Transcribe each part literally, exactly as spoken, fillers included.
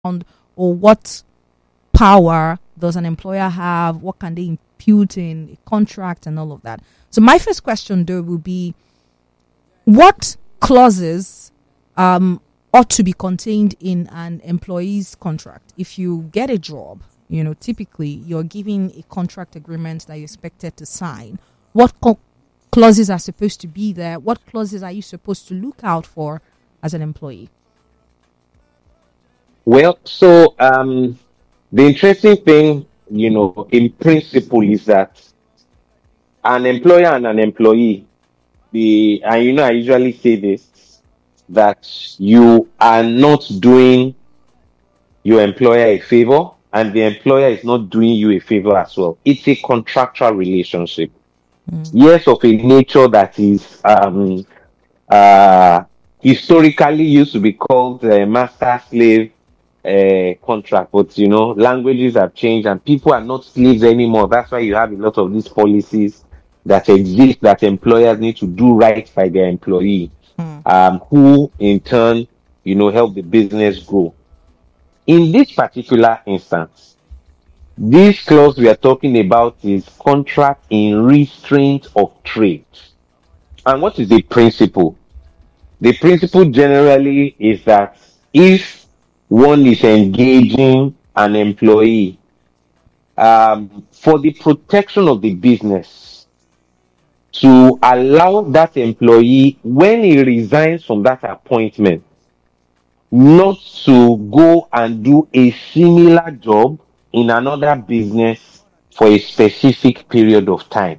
or what power does an employer have? What can they impute in a contract and all of that? So my first question, though, will be, what clauses um, ought to be contained in an employee's contract? If you get a job, you know, typically you're given a contract agreement that you're expected to sign. What co- clauses are supposed to be there? What clauses are you supposed to look out for as an employee? Well, so um, the interesting thing, you know, in principle is that an employer and an employee, the and you know, I usually say this, that you are not doing your employer a favor, and the employer is not doing you a favor as well. It's a contractual relationship. Mm. Yes, of a nature that is um, uh, historically used to be called uh, master slave uh, contract, but you know, languages have changed and people are not slaves anymore. That's why you have a lot of these policies that exist that employers need to do right by their employee, Mm. um, who in turn, you know, help the business grow. In this particular instance, this clause we are talking about is contract in restraint of trade. And what is the principle? The principle generally is that if one is engaging an employee um, for the protection of the business, to allow that employee, when he resigns from that appointment, not to go and do a similar job in another business for a specific period of time.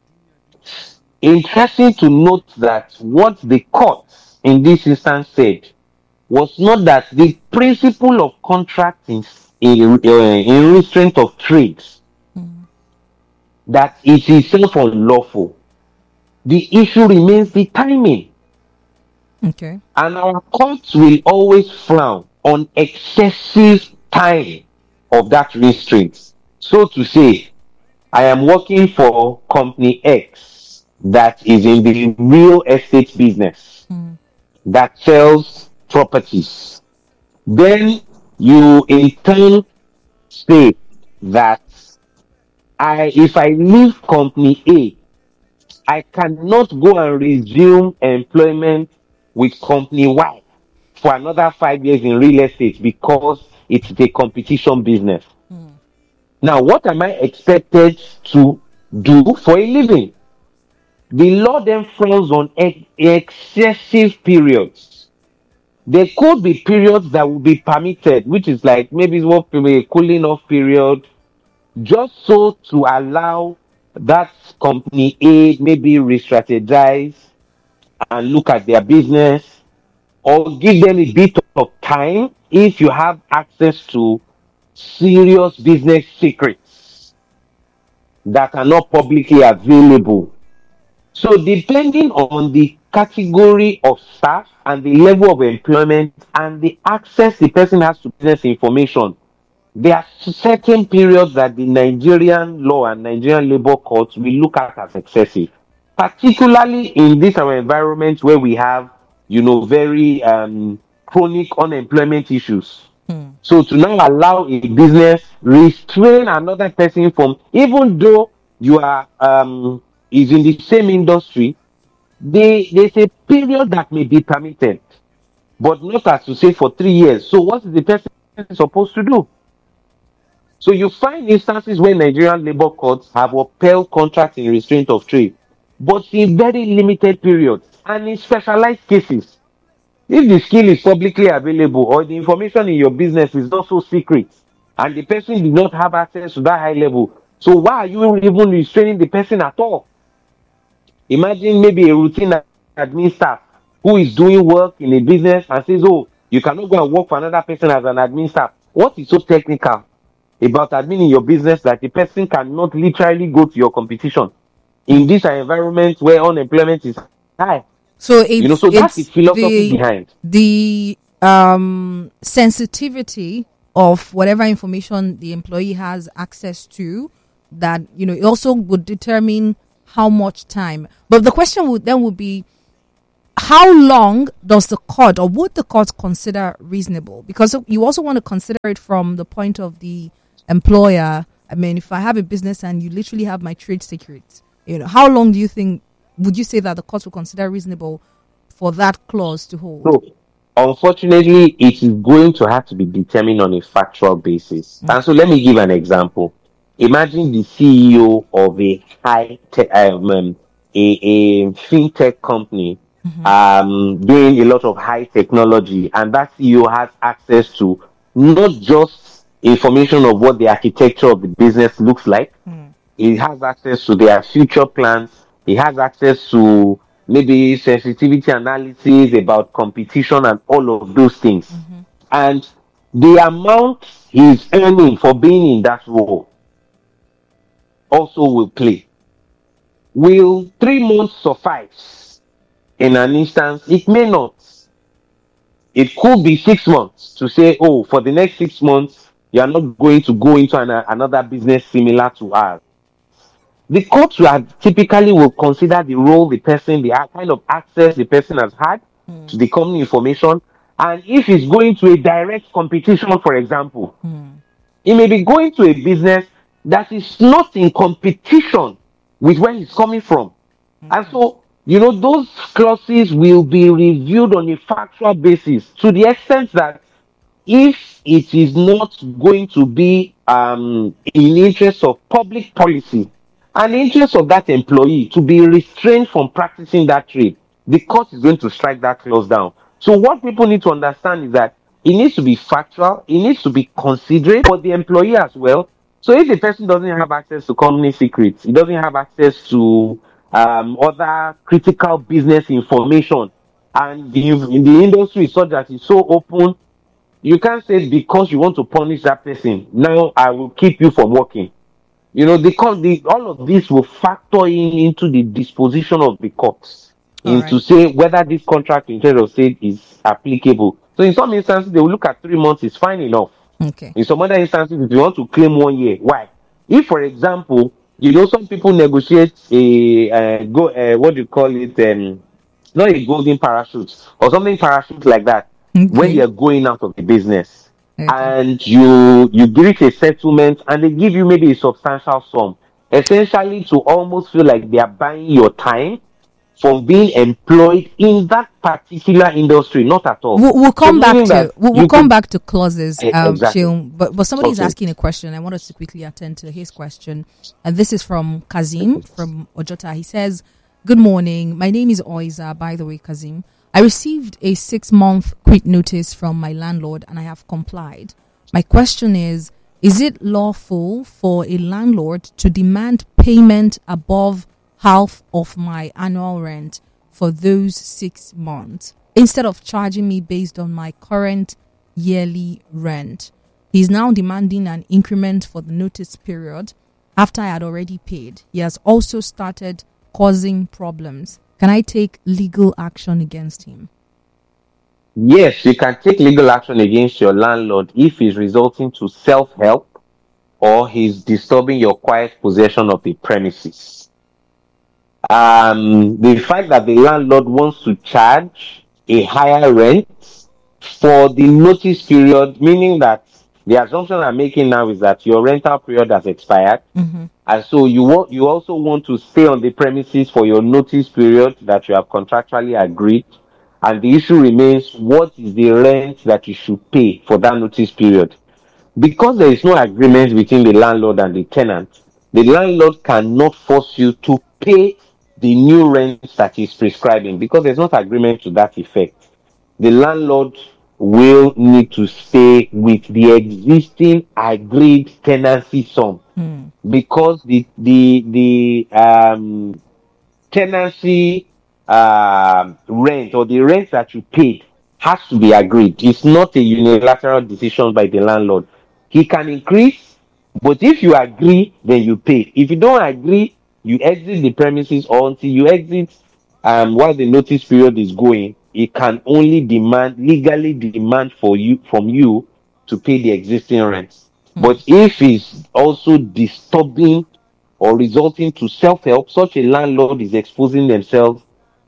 Interesting to note that what the court in this instance said was not that the principle of contract in, in, uh, in restraint of trades, Mm. that it is itself unlawful. The issue remains the timing. Okay. And our courts will always frown on excessive time of that restraint. So to say, I am working for company X that is in the real estate business, Mm. that sells properties. Then you in turn say that I, if I leave company A, I cannot go and resume employment with company Y for another five years in real estate because it's a competition business. Mm. Now, what am I expected to do for a living? The law then frowns on ex- excessive periods. There could be periods that will be permitted, which is like maybe what a cooling off period, just so to allow that company A maybe re-strategize and look at their business, or give them a bit of time if you have access to serious business secrets that are not publicly available. So depending on the category of staff and the level of employment and the access the person has to business information, there are certain periods that the Nigerian law and Nigerian labor courts will look at as excessive, particularly in this our environment where we have, you know, very um, chronic unemployment issues. Mm. So to now allow a business restrain another person from, even though you are um is in the same industry, they there's a period that may be permitted, but not as to say for three years. So what is the person supposed to do? So you find instances where Nigerian labor courts have upheld contracts in restraint of trade, but in very limited periods and in specialized cases. If the skill is publicly available or the information in your business is also secret and the person did not have access to that high level, so why are you even restraining the person at all? Imagine maybe a routine admin staff who is doing work in a business and says, oh, you cannot go and work for another person as an admin staff. What is so technical about admin in your business that the person cannot literally go to your competition in this environment where unemployment is high? So You know, it's so that's the it's philosophy the behind. the um sensitivity of whatever information the employee has access to, that, you know, it also would determine how much time. But the question would then would be, how long does the court or would the court consider reasonable? Because you also want to consider it from the point of the employer. I mean, if I have a business and you literally have my trade secrets, you know, how long do you think, would you say that the court will consider reasonable for that clause to hold? So, unfortunately, it is going to have to be determined on a factual basis. Okay. And so let me give an example. Imagine the C E O of a high tech, um, um, a, a fintech company, Mm-hmm. um, doing a lot of high technology, and that C E O has access to not just information of what the architecture of the business looks like. Mm. He has access to their future plans. He has access to maybe sensitivity analysis about competition and all of those things. Mm-hmm. And the amount he's earning for being in that role also will play. Will three months suffice in an instance? It may not. It could be six months to say, oh, for the next six months, you are not going to go into an, another business similar to ours. The court will typically will consider the role the person, the kind of access the person has had Mm. to the company information, and if he's going to a direct competition, for example, Mm. he may be going to a business that is not in competition with where he's coming from. Okay. And so, you know, those clauses will be reviewed on a factual basis to the extent that if it is not going to be um, in the interest of public policy and the interest of that employee to be restrained from practicing that trade, the court is going to strike that clause down. So what people need to understand is that it needs to be factual, it needs to be considerate for the employee as well. So if the person doesn't have access to company secrets, he doesn't have access to um, other critical business information, and the, in the industry is such that it's so open, you can't say because you want to punish that person, now I will keep you from working. You know, because the, all of this will factor in into the disposition of the courts, All into right. say whether this contract in terms of state is applicable. So in some instances, they will look at three months is fine enough. Okay. In some other instances, if you want to claim one year, why? If, for example, you know, some people negotiate a uh, go, uh, what do you call it, um, not a golden parachute or something parachute like that, when Okay. you're going out of the business, Okay. and you you reach a settlement and they give you maybe a substantial sum, essentially to almost feel like they are buying your time from being employed in that particular industry, not at all. We'll, we'll come So back meaning to that we'll, we'll you come could- back to clauses, Eh, um, exactly. Sheung, but but somebody's Okay. asking a question. I want us to quickly attend to his question, and this is from Kazim from Ojota. He says, "Good morning. My name is Oiza. By the way, Kazim, I received a six-month quit notice from my landlord, and I have complied. My question is: is it lawful for a landlord to demand payment above half of my annual rent for those six months instead of charging me based on my current yearly rent? He's now demanding an increment for the notice period after I had already paid. He has also started causing problems. Can I take legal action against him?" Yes, you can take legal action against your landlord if it's resulting to self-help or he's disturbing your quiet possession of the premises. Um, the fact that the landlord wants to charge a higher rent for the notice period, meaning that the assumption I'm making now is that your rental period has expired, Mm-hmm. and so you want you also want to stay on the premises for your notice period that you have contractually agreed. And the issue remains, what is the rent that you should pay for that notice period? Because there is no agreement between the landlord and the tenant, the landlord cannot force you to pay the new rent that he's prescribing because there's not agreement to that effect. The landlord will need to stay with the existing agreed tenancy sum Mm. because the the the um tenancy um, rent or the rent that you paid has to be agreed. It's not a unilateral decision by the landlord. He can increase, but if you agree, then you pay. If you don't agree, you exit the premises, or until you exit um, while the notice period is going, he can only demand, legally demand for you from you to pay the existing rent. But if it's also disturbing or resulting to self-help, such a landlord is exposing themselves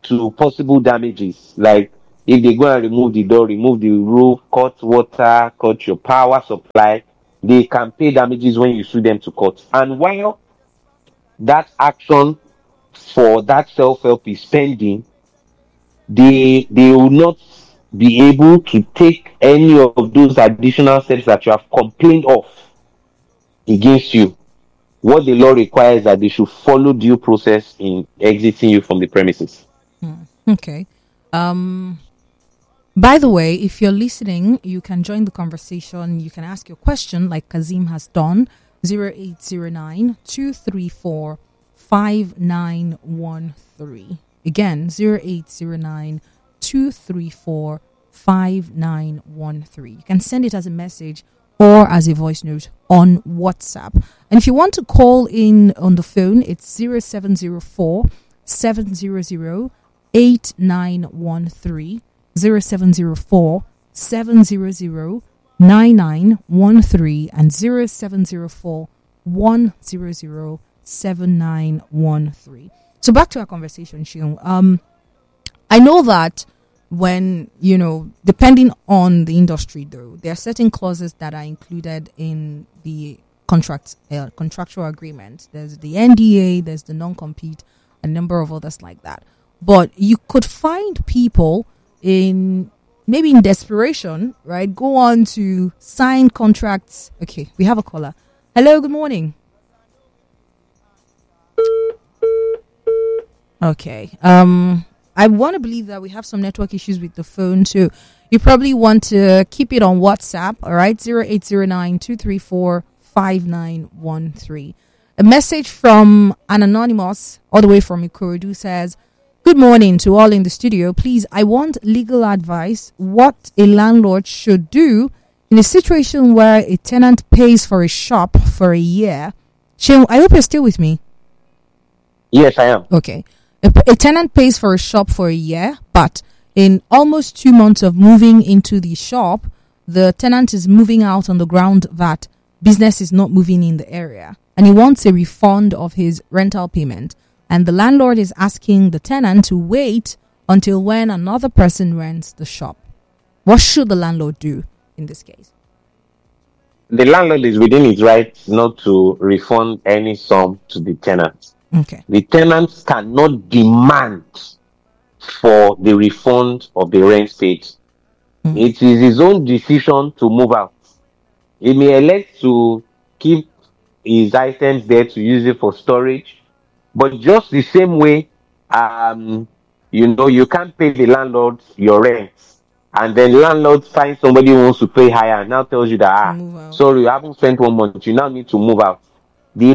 to possible damages. Like if they go and remove the door, remove the roof, cut water, cut your power supply, they can pay damages when you sue them to court. And while that action for that self-help is pending, they they will not be able to take any of those additional steps that you have complained of against you. What the law requires is that they should follow due process in exiting you from the premises. Okay. Um, by the way, if you're listening, you can join the conversation. You can ask your question like Kazim has done. zero eight zero nine, two three four, five nine one three. Again, zero eight zero nine, two three four, five nine one three. You can send it as a message or as a voice note on WhatsApp. And if you want to call in on the phone, it's zero seven zero four, seven zero zero, eight nine one three, zero seven zero four, seven zero zero, nine nine one three, and zero seven zero four, one zero zero, seven nine one three. So back to our conversation, Shion. Um, I know that when, you know, depending on the industry, though, there are certain clauses that are included in the contract, uh, contractual agreement. There's the N D A, there's the non-compete, a number of others like that. But you could find people in, maybe in desperation, right, go on to sign contracts. Okay, we have a caller. Hello, good morning. Okay. Um, I want to believe that we have some network issues with the phone too. You probably want to keep it on WhatsApp. All right, zero eight zero nine, two three four, five nine one three. A message from an anonymous all the way from Ikorodu says, "Good morning to all in the studio. Please, I want legal advice what a landlord should do in a situation where a tenant pays for a shop for a year." Shehu, I hope you're still with me. Yes, I am. Okay. A, a tenant pays for a shop for a year, but in almost two months of moving into the shop, the tenant is moving out on the ground that business is not moving in the area, and he wants a refund of his rental payment. And the landlord is asking the tenant to wait until when another person rents the shop. What should the landlord do in this case? The landlord is within his rights not to refund any sum to the tenant. Okay. The tenant cannot demand for the refund of the rent paid. Mm. It is his own decision to move out. He may elect to keep his items there to use it for storage, but just the same way, um, you know, you can't pay the landlord your rent, and then the landlord finds somebody who wants to pay higher and now tells you that, ah, sorry, you haven't spent one month, you now need to move out.